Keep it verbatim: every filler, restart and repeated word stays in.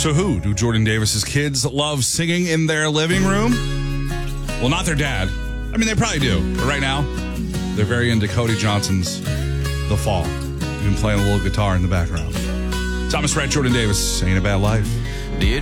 So who do Jordan Davis's kids love singing in their living room? Well, not their dad. I mean, they probably do. But right now, they're very into Cody Johnson's The Fall. Even playing a little guitar in the background. Thomas Rhett, Jordan Davis, Ain't a Bad Life.